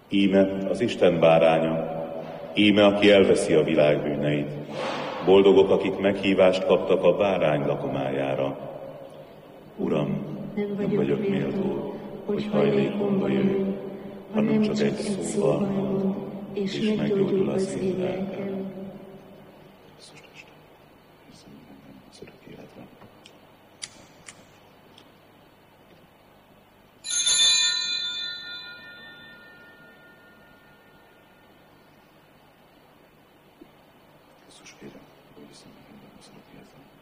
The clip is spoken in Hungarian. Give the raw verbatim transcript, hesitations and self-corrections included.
Íme az Isten báránya, íme, aki elveszi a világ bűneit. Boldogok, akik meghívást kaptak a bárány lakomájára. Uram, nem vagyok méltó, hogy hajlékomba jöjj, hanem csak egy szóval mond, és meggyógyul az én lelkem. Jézus, kérem, hogy viszont nekem az örök életem.